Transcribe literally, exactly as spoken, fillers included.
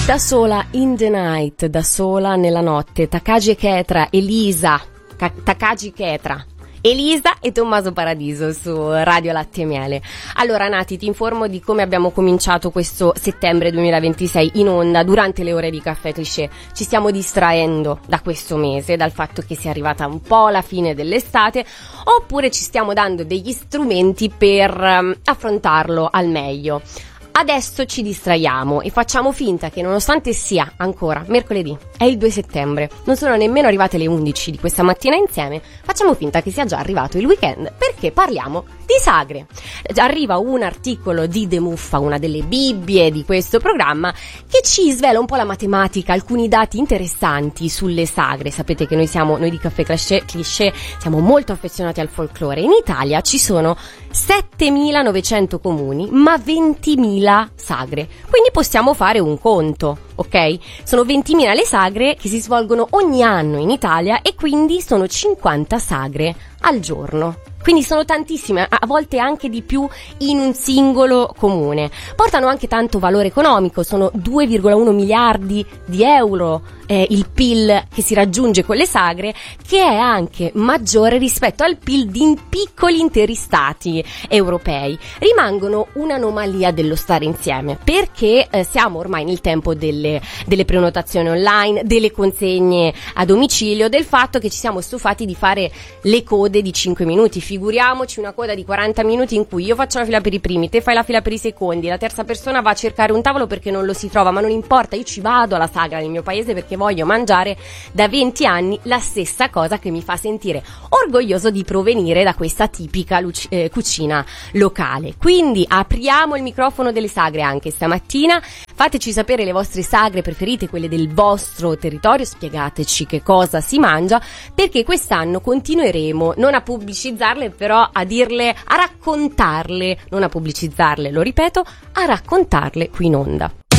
Da sola in the night, da sola nella notte, Takagi Ketra, Elisa, Ka- Takagi Ketra, Elisa e Tommaso Paradiso su Radio Latte e Miele. Allora Nati, ti informo di come abbiamo cominciato questo settembre duemilaventisei in onda durante le ore di Caffè Cliché. Ci stiamo distraendo da questo mese, dal fatto che sia arrivata un po' la fine dell'estate, oppure ci stiamo dando degli strumenti per um, affrontarlo al meglio. Adesso ci distraiamo e facciamo finta che, nonostante sia ancora mercoledì, è il due settembre, non sono nemmeno arrivate le undici di questa mattina insieme, facciamo finta che sia già arrivato il weekend, perché parliamo di sagre. Arriva un articolo di De Muffa, una delle bibbie di questo programma, che ci svela un po' la matematica, alcuni dati interessanti sulle sagre. Sapete che noi siamo, noi di Caffè Cliché, Cliché siamo molto affezionati al folklore. In Italia ci sono settemilanovecento comuni, ma ventimila sagre. Quindi possiamo fare un conto, ok? Sono ventimila le sagre che si svolgono ogni anno in Italia e quindi sono cinquanta sagre al giorno. Quindi sono tantissime, a volte anche di più in un singolo comune. Portano anche tanto valore economico, sono due virgola uno miliardi di euro eh, il P I L che si raggiunge con le sagre, che è anche maggiore rispetto al P I L di piccoli interi stati europei. Rimangono un'anomalia dello stare insieme, perché eh, siamo ormai nel tempo delle, delle prenotazioni online, delle consegne a domicilio, del fatto che ci siamo stufati di fare le code di cinque minuti. Figuriamoci una coda di quaranta minuti in cui io faccio la fila per i primi, te fai la fila per i secondi, la terza persona va a cercare un tavolo perché non lo si trova, ma non importa, io ci vado alla sagra nel mio paese perché voglio mangiare da venti anni la stessa cosa che mi fa sentire orgoglioso di provenire da questa tipica luc- eh, cucina locale. Quindi apriamo il microfono delle sagre anche stamattina, fateci sapere le vostre sagre preferite, quelle del vostro territorio, spiegateci che cosa si mangia, perché quest'anno continueremo non a pubblicizzarle, però a dirle, a raccontarle, non a pubblicizzarle, lo ripeto, a raccontarle qui in onda.